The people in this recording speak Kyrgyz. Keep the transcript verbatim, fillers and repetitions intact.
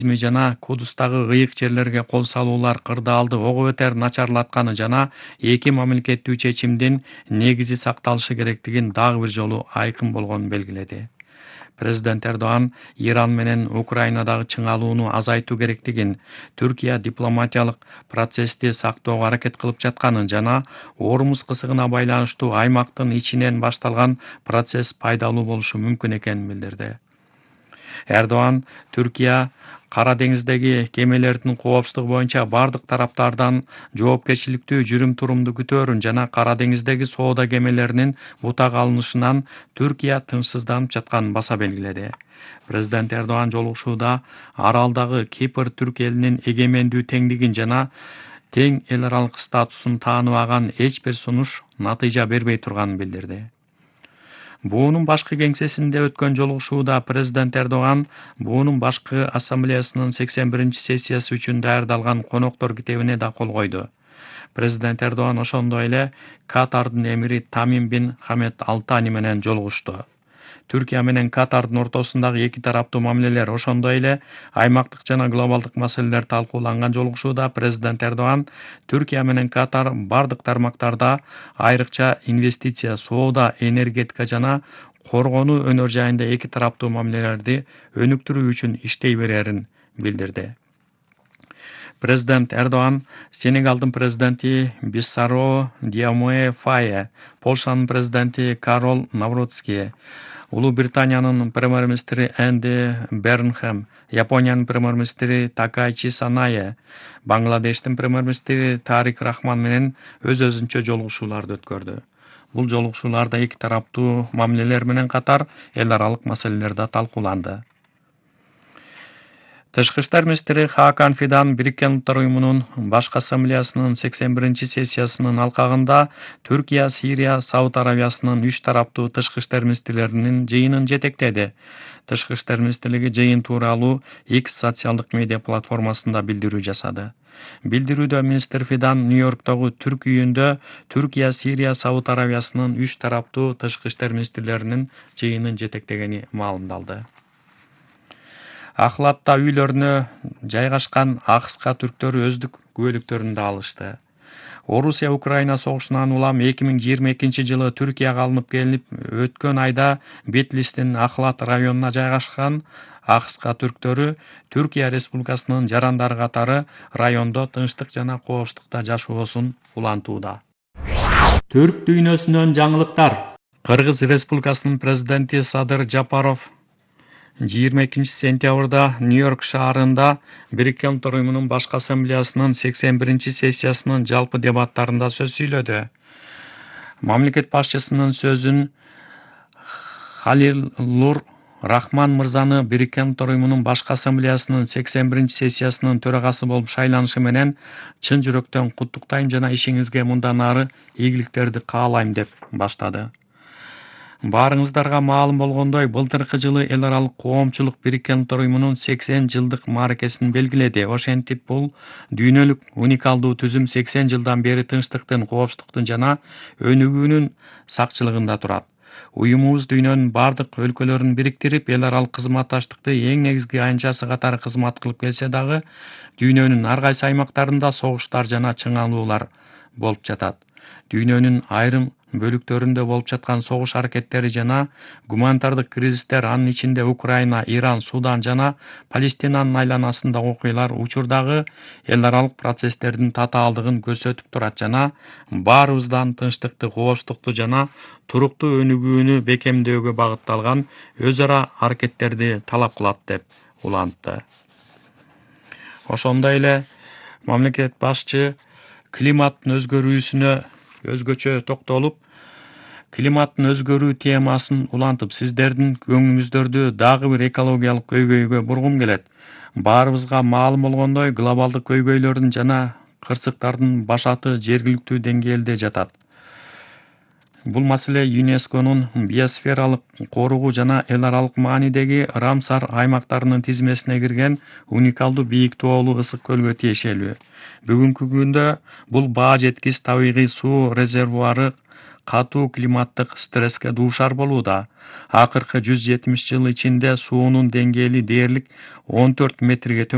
жана Кудустагы ыйык жерлерге кол салуулар кырдаалды ого бетер начарлатканы жана эки мамлекеттүү чечимдин негизи сакталышы керектигин дагы бир жолу айкын болгонун белгиледи. Президент Эрдоган Иран менен Украинадагы чыңалууну азайтуу керектигин, Түркия дипломатиялык процессти сактоого аракет кылып жатканын жана Ормуз кысыгына байланыштуу аймактын ичинен башталган процесс пайдалуу болушу мүмкүн экенин билдирди. Эрдоган Түркия Кара деңиздеги кемелердин коопсуздугу боюнча бардык тараптардан жоопкерчиликтүү жүрүм-турумду күтөөрүн жана Кара деңиздеги соода кемелеринин бутак алынышынан Түркия тынчсызданып жатканын баса белгиледи. Президент Эрдоган жолугушууда аралдагы Кипр түрк элинин эгемендүү теңдигин жана тең эл аралык статусун тааныбаган эч бир сунуш натыйжа бербей турганын билдирди. Буунун башкы кеңсесинде өткөн жолугушууда президент Эрдоган Буунун башкы ассамблеясынын сексен биринчи сессиясы үчүн даярдалган коноктор китебине да кол койду. Президент Эрдоган ошондой эле Катардын эмири Тамим бин Хамед Аль Тани менен жолугушту. Түркия менен Катардын ортосундагы эки тараптуу мамилелер, ошондой эле аймактык жана глобалдык маселелер талкууланган жолугушууда президент Эрдоган Түркия менен Катар бардык тармактарда, айрыкча инвестиция, соода, энергетика жана коргонуу өнөр жайында эки тараптуу мамилелерди өнүктүрүү үчүн иштей берерин билдирди. Президент Эрдоган Сенегалдын президенти Биссаро Диомоe Фае, Польшанын президенти Карол Навроцкий, Улуу Британиянын премьер-министри Энди Бернхэм, Япониянын премьер-министри Такайчи Санае, Бангладештин премьер-министри Тарик Рахман менен өз-өзүнчө жолугушууларды өткөрдү. Бул жолугушууларда эки тараптуу мамилелер менен катар эл аралык маселелер да талкууланды. Тышкы иштер министри Хакан Фидан Бириккен Улуттар уюмунун башкы ассамблеясынын сексен биринчи сессиясынын алкагында Түркия, Сирия, Сауд Аравиясынын үч тараптуу тышкы иштер министрлеринин жыйынын жетектеди. Тышкы иштер министрлиги жыйын тууралуу X социалдык медиа платформасында билдирүү жасады. Билдирүүдө министр Фидан Нью-Йорктогу Түрк үйүндө Түркия, Сирия, Сауд Аравиясынын үч тараптуу тышкы иштер министрлеринин жыйынын жетектегени маалымдалды. Ахлатта үйлөрүнө жайгашкан АКШ түрктөрү өздүк күбөлүктөрүн да алышты. Орусия-Украина согушунан улам эки миң жыйырма экинчи жылы Түркияга алынып келип, өткөн айда Бетлистин Ахлат районуна жайгашкан АКШ түрктөрү Түркия Республикасынын жарандары катары райондо тынчтык жана коопсуздукта жашоосун улантууда. Түрк дүйнөсүнөн жаңылыктар. Кыргыз Республикасынын президенти Садыр Жапаров жыйырма экинчи сентябрда Нью-Йорк шаарында Бириккен Улуттар уюмунун башкы ассамблеясынын сексен биринчи сессиясынын жалпы дебаттарында сөз сүйлөдү. Мамлекет башчысынын сөзүн Халилур Рахман мырзаны Бириккен Улуттар уюмунун башкы ассамблеясынын сексен биринчи сессиясынын төрагасы болуп шайланышы менен чын жүрөктөн куттуктайм жана ишиңизге мындан ары ийгиликтерди каалайм деп баштады. Баарыңыздарга маалым болгондой, былтыркы жылы эл аралык коомчулук Бириккен Улуттар уюмунун сексен жылдык мааракесин белгиледи. Ошентип бул дүйнөлүк уникалдуу түзүм сексен жылдан бери тынчтыктын, коопсуздуктун жана өнүгүүнүн сакчылыгында турат. Уюмубуз дүйнөнүн бардык өлкөлөрүн бириктирип, эл аралык кызматташтыкты эң негизги аянтчасы катары кызмат кылып келсе дагы, дүйнөнүн ар кайсы аймактарында согуштар жана чыңалуулар болуп жатат. Дүйнөнүн айрым бөлүктөрүндө болуп жаткан согуш аракеттери жана гуманитардык кризистер, анын ичинде Украина, Иран, Судан жана Палестинанын айланасындагы окуялар учурдагы эл аралык процесстердин татаалдыгын көрсөтүп турат жана баарыбыздан тынчтыкты, коопсуздукту жана туруктуу өнүгүүнү бекемдөөгө багытталган өз ара аракеттерди талап кылат деп улантты. Ошондой эле мамлекет башчы климаттын өзгөрүүсүнө өзгөчө токтолуп, климаттын өзгөрүү темасын улантып, сиздердин көңүлүңүздөрдү дагы бир экологиялык көйгөйгө бургум келет. Баарыбызга маалым болгондой, глобалдык көйгөйлөрдүн жана кырсыктардын башаты жергиликтүү деңгээлде жатат. Бул маселе ЮНЕСКОнун биосфералык коругуу жана эл аралык маанидеги Рамсар аймактарынын тизмесине кирген уникалдуу бийик тоолуу ысык көлгө тиешелүү. Бүгүнкү күндө бул баа жеткис табигый суу резервуары катуу климаттык стресске дуушар болууда. Акыркы жүз жетимиш жыл ичинде суунун деңгээли дээрлик он төрт метрге